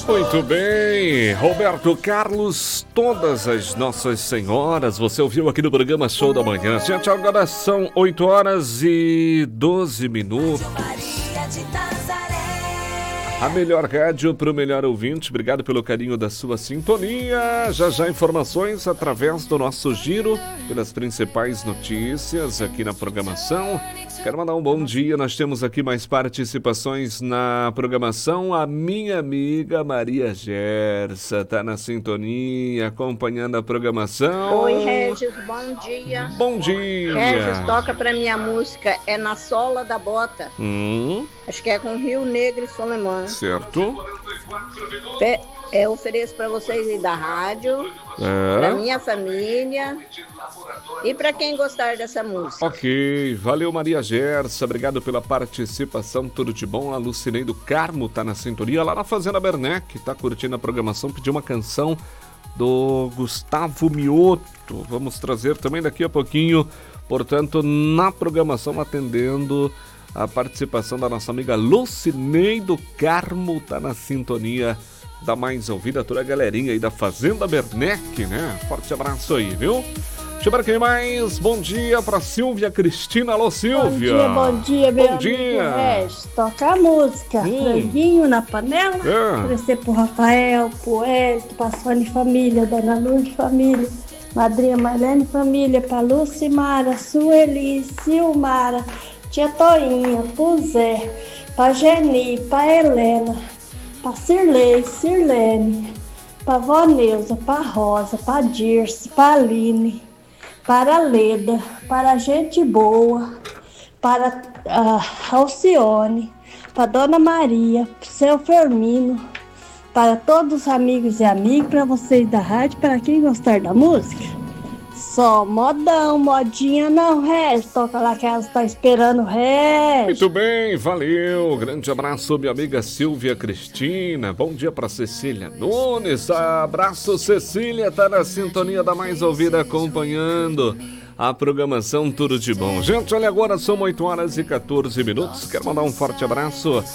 Muito bem, Roberto Carlos, todas as nossas senhoras, você ouviu aqui no programa Show da Manhã. Gente, agora são 8 horas e 12 minutos. A melhor rádio para o melhor ouvinte, obrigado pelo carinho da sua sintonia. Já informações através do nosso giro pelas principais notícias aqui na programação. Quero mandar um bom dia, nós temos aqui mais participações na programação. A minha amiga Maria Gersa está na sintonia, acompanhando a programação. Oi, Regis, bom dia. Bom dia. Regis, toca pra minha música, é Na Sola da Bota. Acho que é com Rio Negro e Solimã. Certo. Eu ofereço para vocês aí da rádio, para minha família e para quem gostar dessa música. Ok, valeu Maria Gersa, obrigado pela participação, tudo de bom. A Lucinei do Carmo tá na sintonia, lá na Fazenda Bernec, tá curtindo a programação, pediu uma canção do Gustavo Mioto. Vamos trazer também daqui a pouquinho, portanto, na programação, atendendo a participação da nossa amiga Lucinei do Carmo, tá na sintonia da mais ouvida, toda a galerinha aí da Fazenda Bernec, né? Forte abraço aí, viu? Deixa eu ver quem mais. Bom dia pra Silvia Cristina. Alô, Silvia. Bom dia, meu amigo Regis. Toca a música. Franguinho na panela. Oferecer pro Rafael, pro Hélio, pra Sônia Família, Dona Lourdes Família, Madrinha Marlene Família, pra Lucimara, Sueli, Silmara, Tia Toinha, pro Zé, pra Geni, pra Helena, pra Sirlene, pra Vó Neuza, pra Rosa, pra Dirce, pra Aline, para a Leda, para a Gente Boa, para a Alcione, para a Dona Maria, para o seu Fermino, para todos os amigos e amigas, para vocês da rádio, para quem gostar da música. Só modão, modinha não resta. Toca lá que elas estão esperando o resto. Muito bem, valeu. Grande abraço, minha amiga Silvia Cristina. Bom dia para Cecília Nunes. Abraço, Cecília. Tá na sintonia da mais ouvida, acompanhando a programação Tudo de Bom. Gente, olha, agora são 8 horas e 14 minutos. Quero mandar um forte abraço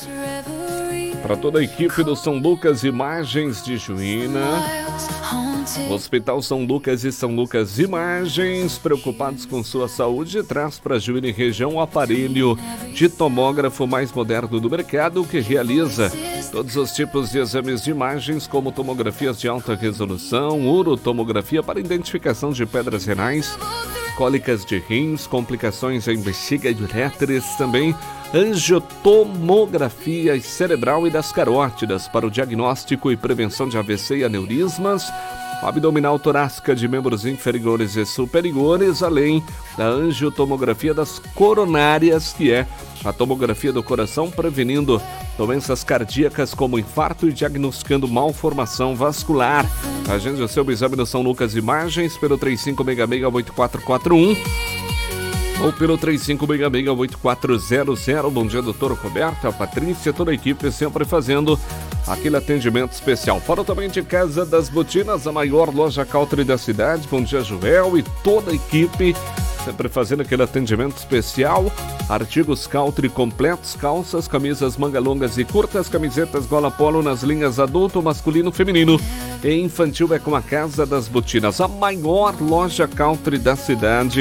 para toda a equipe do São Lucas Imagens de Juína. Hospital São Lucas e São Lucas Imagens, preocupados com sua saúde, traz para Juína e região o aparelho de tomógrafo mais moderno do mercado, que realiza todos os tipos de exames de imagens, como tomografias de alta resolução, urotomografia para identificação de pedras renais, cólicas de rins, complicações em bexiga e uretres, também angiotomografia cerebral e das carótidas para o diagnóstico e prevenção de AVC e aneurismas, abdominal torácica de membros inferiores e superiores, além da angiotomografia das coronárias, que é a tomografia do coração, prevenindo doenças cardíacas como infarto e diagnosticando malformação vascular. Agende o seu exame no São Lucas Imagens pelo 3566-8441 ou pelo 3566-8400. Bom dia, doutor Roberto, a Patrícia, toda a equipe sempre fazendo aquele atendimento especial. Fora também de Casa das Botinas, a maior loja country da cidade. Bom dia, Joel, e toda a equipe sempre fazendo aquele atendimento especial. Artigos country completos, calças, camisas manga longas e curtas, camisetas gola polo nas linhas adulto, masculino, feminino e infantil. É com a Casa das Botinas, a maior loja country da cidade.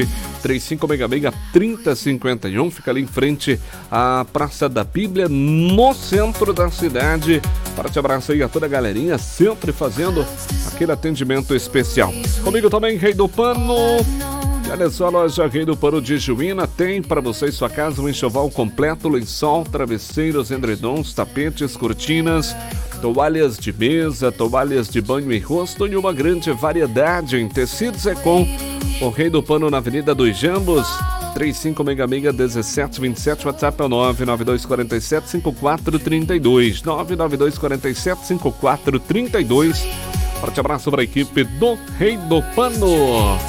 3566-3051, fica ali em frente à Praça da Bíblia, no centro da cidade. Forte abraço aí a toda a galerinha, sempre fazendo aquele atendimento especial. Comigo também, Rei do Pano. E olha só, a loja Rei do Pano de Juína tem para você e sua casa um enxoval completo, lençol, travesseiros, edredons, tapetes, cortinas, toalhas de mesa, toalhas de banho e rosto e uma grande variedade em tecidos. É com o Rei do Pano na Avenida dos Jambos, 3566-1727, WhatsApp é o 99247-5432, 99247-5432. Forte abraço para a equipe do Rei do Pano.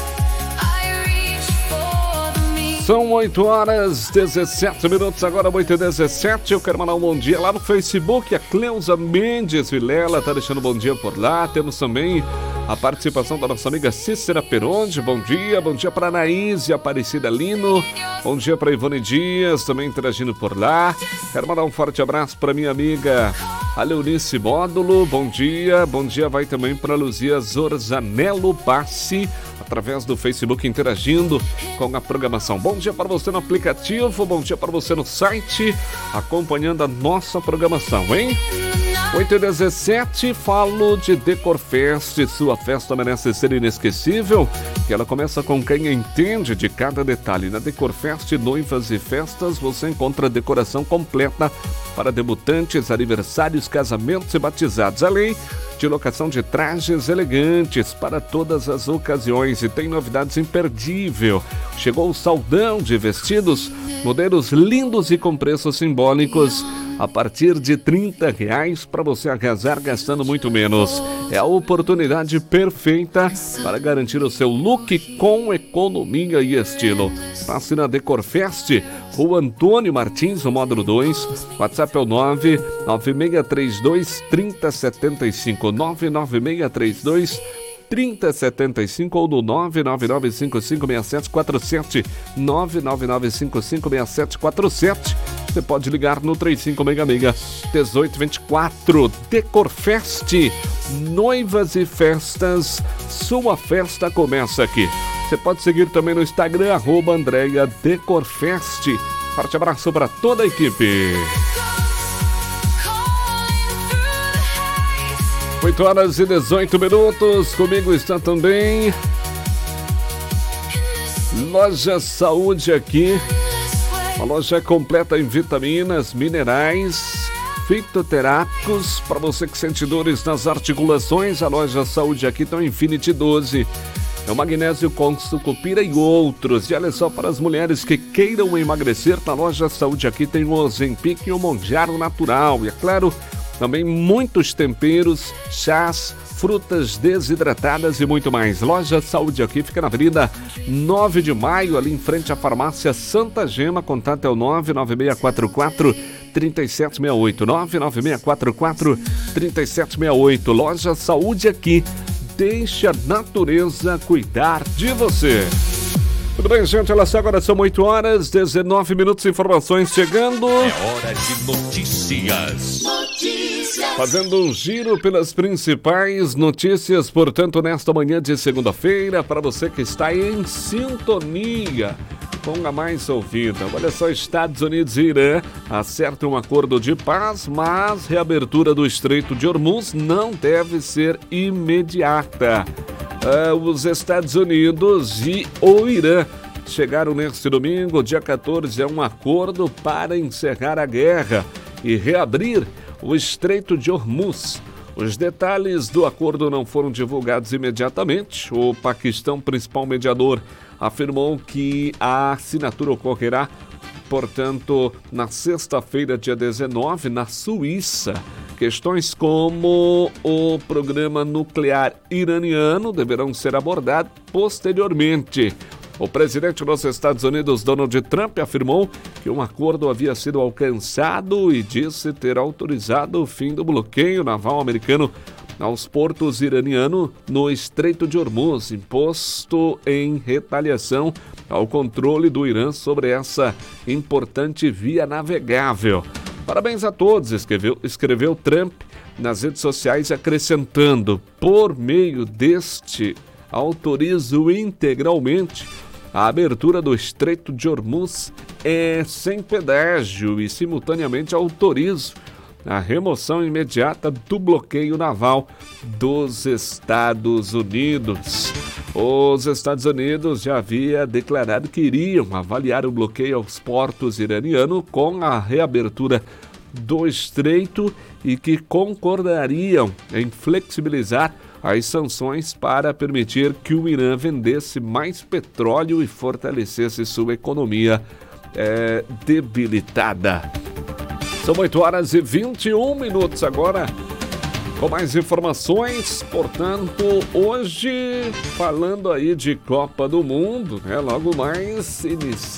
São 8 horas 17 minutos, agora 8h17. Eu quero mandar um bom dia lá no Facebook. A Cleusa Mendes Vilela tá deixando um bom dia por lá. Temos também a participação da nossa amiga Cícera Peronde. Bom dia para Anaís e Aparecida Lino. Bom dia para Ivone Dias, também interagindo por lá. Quero mandar um forte abraço para minha amiga a Leonice Módulo. Bom dia vai também para Luzia Zorzanello Bassi, através do Facebook, interagindo com a programação. Bom dia para você no aplicativo, bom dia para você no site, acompanhando a nossa programação, hein? 8h17, falo de Decorfest, sua festa merece ser inesquecível, que ela começa com quem entende de cada detalhe. Na Decorfest, noivas e festas, você encontra decoração completa para debutantes, aniversários, casamentos e batizados, além de locação de trajes elegantes para todas as ocasiões. E tem novidades imperdíveis. Chegou o saldão de vestidos, modelos lindos e com preços simbólicos a partir de R$30 para você arrasar gastando muito menos. É a oportunidade perfeita para garantir o seu look com economia e estilo. Passe na Decorfest, Rua Antônio Martins, no módulo 2. WhatsApp é o 99632-3075, 99632-3075 ou no 999556747, 999556747. Você pode ligar no 3566-1824. Decorfest, noivas e festas, sua festa começa aqui. Você pode seguir também no Instagram, @AndreaDecorfest. Forte abraço para toda a equipe. 8h18. Comigo está também Loja Saúde aqui. Uma loja completa em vitaminas, minerais, fitoterápicos. Para você que sente dores nas articulações, a Loja Saúde aqui tem o Infinity 12. É o magnésio com sucupira e outros. E olha só, para as mulheres que queiram emagrecer, na Loja Saúde aqui tem o Ozempic e o Monjaro Natural. E é claro, também muitos temperos, chás, frutas desidratadas e muito mais. Loja Saúde aqui fica na Avenida 9 de Maio, ali em frente à Farmácia Santa Gema. Contato é o 99644-3768. 99644-3768. Loja Saúde aqui. Deixe a natureza cuidar de você. Tudo bem, gente? Olha só, agora são 8h19, informações chegando. É hora de notícias. Fazendo um giro pelas principais notícias, portanto, nesta manhã de segunda-feira, para você que está em sintonia com a mais ouvida. Olha só, Estados Unidos e Irã acertam um acordo de paz, mas reabertura do Estreito de Hormuz não deve ser imediata. Os Estados Unidos e o Irã chegaram neste domingo, dia 14, a um acordo para encerrar a guerra e reabrir o Estreito de Hormuz. Os detalhes do acordo não foram divulgados imediatamente. O Paquistão, principal mediador, afirmou que a assinatura ocorrerá, portanto, na sexta-feira, dia 19, na Suíça. Questões como o programa nuclear iraniano deverão ser abordados posteriormente. O presidente dos Estados Unidos, Donald Trump, afirmou que um acordo havia sido alcançado e disse ter autorizado o fim do bloqueio naval americano aos portos iranianos no Estreito de Hormuz, imposto em retaliação ao controle do Irã sobre essa importante via navegável. Parabéns a todos, escreveu Trump nas redes sociais, acrescentando: por meio deste, autorizo integralmente a abertura do Estreito de Hormuz sem pedágio e, simultaneamente, autorizo a remoção imediata do bloqueio naval dos Estados Unidos. Os Estados Unidos já havia declarado que iriam avaliar o bloqueio aos portos iranianos com a reabertura do estreito e que concordariam em flexibilizar as sanções para permitir que o Irã vendesse mais petróleo e fortalecesse sua economia debilitada. São 8h21 agora, com mais informações. Portanto, hoje, falando aí de Copa do Mundo, logo mais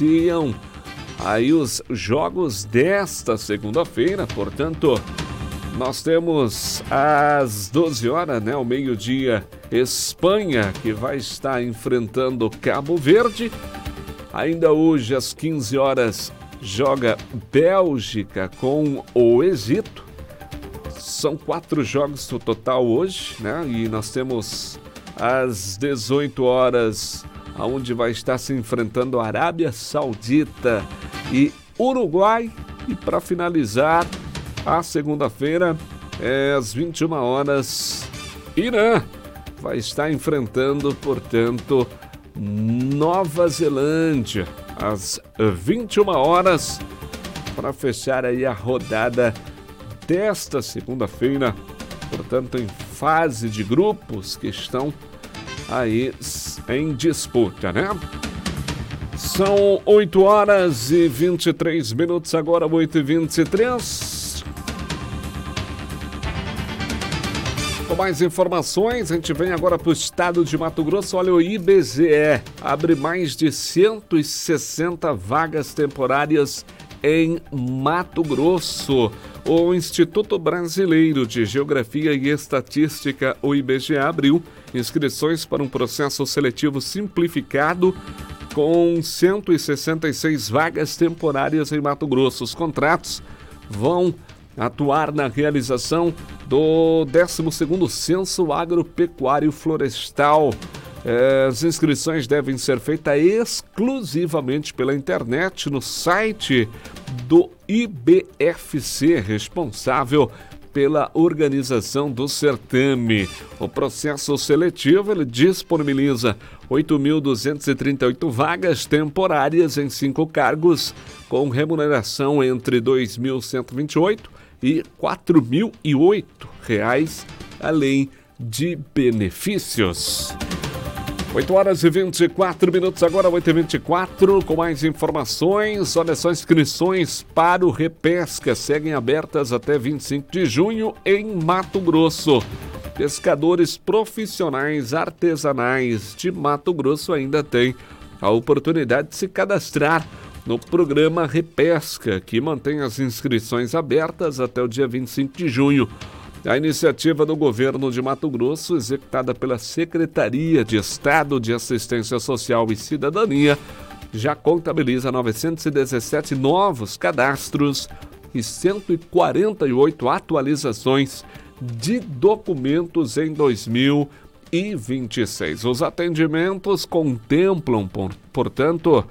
iniciam aí os jogos desta segunda-feira. Portanto, Nós temos às 12 horas, né, ao meio-dia, Espanha, que vai estar enfrentando Cabo Verde. Ainda hoje, às 15 horas, joga Bélgica com o Egito. São 4 jogos no total hoje, né? E nós temos às 18 horas, onde vai estar se enfrentando a Arábia Saudita e Uruguai. E para finalizar, a segunda-feira, às 21 horas, Irã vai estar enfrentando, portanto, Nova Zelândia, às 21 horas, para fechar aí a rodada desta segunda-feira, portanto, em fase de grupos que estão aí em disputa, né? São 8 horas e 23 minutos, agora 8h23. Com mais informações, a gente vem agora para o estado de Mato Grosso. Olha, o IBGE abre mais de 160 vagas temporárias em Mato Grosso. O Instituto Brasileiro de Geografia e Estatística, o IBGE, abriu inscrições para um processo seletivo simplificado com 166 vagas temporárias em Mato Grosso. Os contratos vão atuar na realização do 12º Censo Agropecuário Florestal. As inscrições devem ser feitas exclusivamente pela internet no site do IBFC, responsável pela organização do certame. O processo seletivo ele disponibiliza 8.238 vagas temporárias em 5 cargos, com remuneração entre R$ 2.128 e R$ 4.008, além de benefícios. 8 horas e 24 minutos, agora 8h24, com mais informações. Olha só, inscrições para o Repesca seguem abertas até 25 de junho em Mato Grosso. Pescadores profissionais artesanais de Mato Grosso ainda têm a oportunidade de se cadastrar no programa Repesca, que mantém as inscrições abertas até o dia 25 de junho. A iniciativa do governo de Mato Grosso, executada pela Secretaria de Estado de Assistência Social e Cidadania, já contabiliza 917 novos cadastros e 148 atualizações de documentos em 2026. Os atendimentos contemplam, portanto,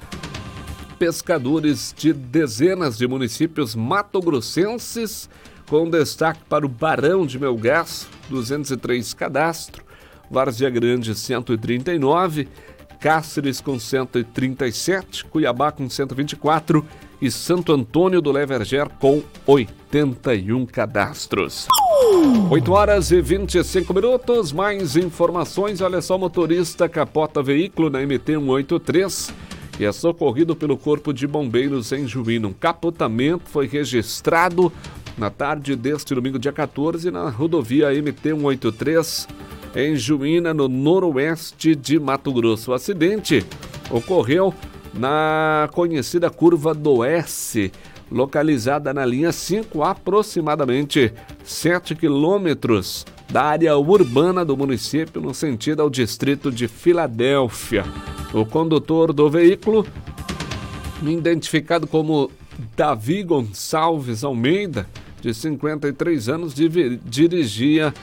pescadores de dezenas de municípios matogrossenses, com destaque para o Barão de Melgaço, 203 cadastros, Várzea Grande, 139, Cáceres com 137, Cuiabá com 124 e Santo Antônio do Leverger com 81 cadastros. 8 horas e 25 minutos, mais informações. Olha só, o motorista capota veículo na MT-183 e é socorrido pelo Corpo de Bombeiros em Juína. Um capotamento foi registrado na tarde deste domingo, dia 14, na rodovia MT-183, em Juína, no noroeste de Mato Grosso. O acidente ocorreu na conhecida Curva do S, localizada na linha 5, aproximadamente 7 quilômetros da área urbana do município, no sentido ao distrito de Filadélfia. O condutor do veículo, identificado como Davi Gonçalves Almeida, de 53 anos, dirigia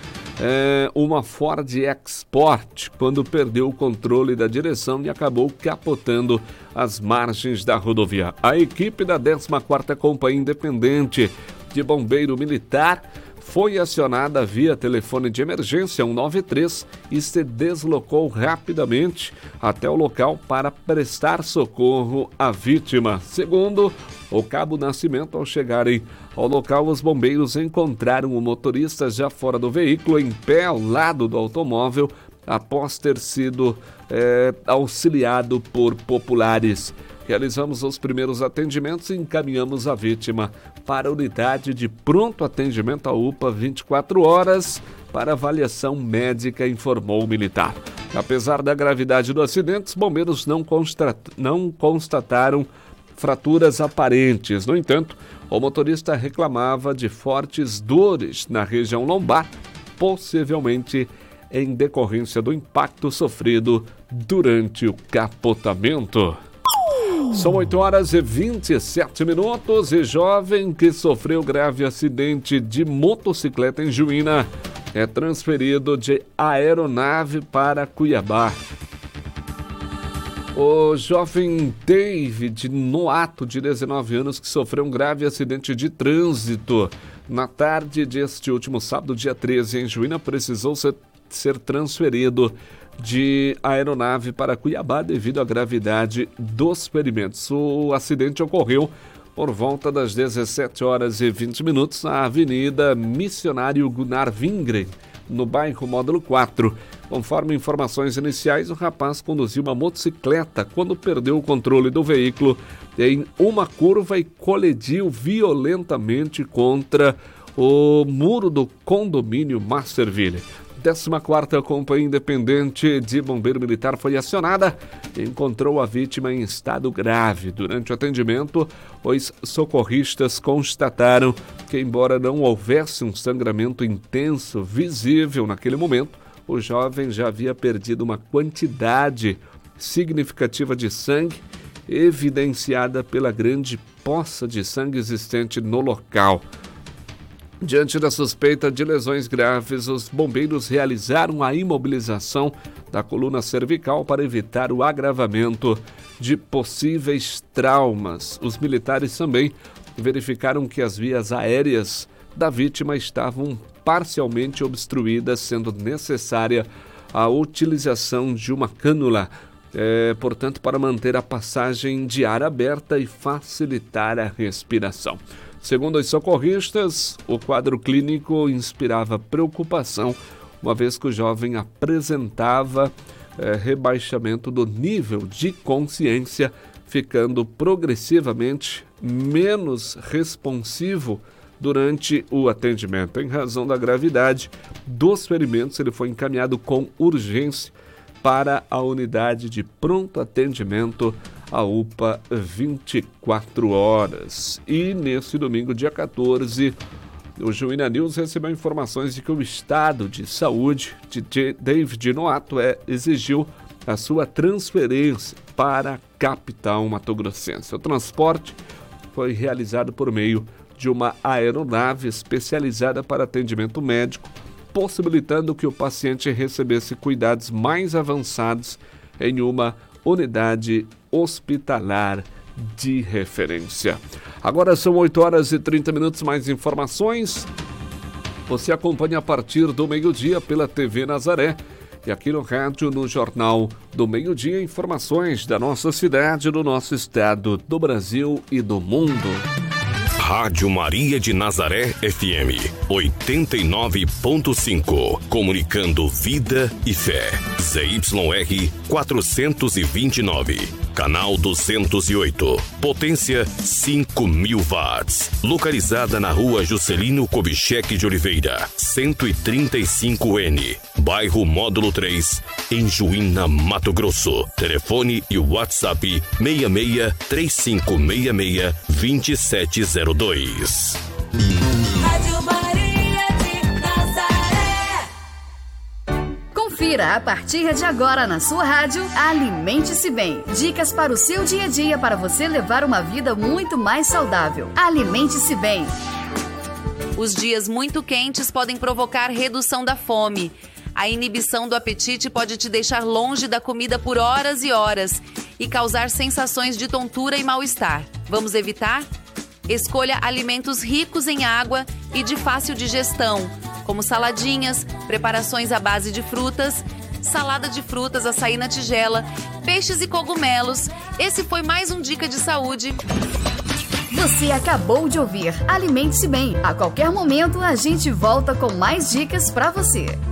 uma Ford Export quando perdeu o controle da direção e acabou capotando as margens da rodovia. A equipe da 14ª Companhia Independente de Bombeiro Militar foi acionada via telefone de emergência 193 e se deslocou rapidamente até o local para prestar socorro à vítima. Segundo o Cabo Nascimento, ao chegarem ao local, os bombeiros encontraram o motorista já fora do veículo, em pé ao lado do automóvel, após ter sido auxiliado por populares. Realizamos os primeiros atendimentos e encaminhamos a vítima para a unidade de pronto atendimento à UPA 24 horas para avaliação médica, informou o militar. Apesar da gravidade do acidente, os bombeiros não constataram fraturas aparentes. No entanto, o motorista reclamava de fortes dores na região lombar, possivelmente em decorrência do impacto sofrido durante o capotamento. São 8h27 e jovem que sofreu grave acidente de motocicleta em Juína é transferido de aeronave para Cuiabá. O jovem David Noato, de 19 anos, que sofreu um grave acidente de trânsito na tarde deste último sábado, dia 13, em Juína, precisou ser transferido de aeronave para Cuiabá devido à gravidade dos ferimentos. O acidente ocorreu por volta das 17h20 na Avenida Missionário Gunnar Wingren, no bairro Módulo 4. Conforme informações iniciais, o rapaz conduziu uma motocicleta quando perdeu o controle do veículo em uma curva e colidiu violentamente contra o muro do condomínio Masterville. 14ª Companhia Independente de Bombeiro Militar foi acionada e encontrou a vítima em estado grave. Durante o atendimento, os socorristas constataram que, embora não houvesse um sangramento intenso visível naquele momento, o jovem já havia perdido uma quantidade significativa de sangue, evidenciada pela grande poça de sangue existente no local. Diante da suspeita de lesões graves, os bombeiros realizaram a imobilização da coluna cervical para evitar o agravamento de possíveis traumas. Os militares também verificaram que as vias aéreas da vítima estavam parcialmente obstruídas, sendo necessária a utilização de uma cânula, portanto, para manter a passagem de ar aberta e facilitar a respiração. Segundo os socorristas, o quadro clínico inspirava preocupação, uma vez que o jovem apresentava rebaixamento do nível de consciência, ficando progressivamente menos responsivo durante o atendimento. Em razão da gravidade dos ferimentos, ele foi encaminhado com urgência para a unidade de pronto atendimento, a UPA 24 horas. E nesse domingo, dia 14, o Juína News recebeu informações de que o estado de saúde de David Noato exigiu a sua transferência para a capital mato-grossense. O transporte foi realizado por meio de uma aeronave especializada para atendimento médico, possibilitando que o paciente recebesse cuidados mais avançados em uma unidade hospitalar de referência. Agora são 8h30, mais informações. Você acompanha a partir do meio-dia pela TV Nazaré e aqui no rádio, no Jornal do Meio-Dia, informações da nossa cidade, do nosso estado, do Brasil e do mundo. Rádio Maria de Nazaré FM 89.5, comunicando vida e fé. ZYR 429, canal 208, potência 5.000 watts, localizada na Rua Juscelino Kubitschek de Oliveira, 135N, bairro Módulo 3, em Juína, Mato Grosso. Telefone e WhatsApp 66 3566 2702. Rádio Maria de Nazaré. Confira a partir de agora na sua rádio Alimente-se Bem. Dicas para o seu dia a dia para você levar uma vida muito mais saudável. Alimente-se Bem. Os dias muito quentes podem provocar redução da fome. A inibição do apetite pode te deixar longe da comida por horas e horas e causar sensações de tontura e mal-estar. Vamos evitar? Escolha alimentos ricos em água e de fácil digestão, como saladinhas, preparações à base de frutas, salada de frutas, açaí na tigela, peixes e cogumelos. Esse foi mais um Dica de Saúde. Você acabou de ouvir Alimente-se Bem. A qualquer momento a gente volta com mais dicas para você.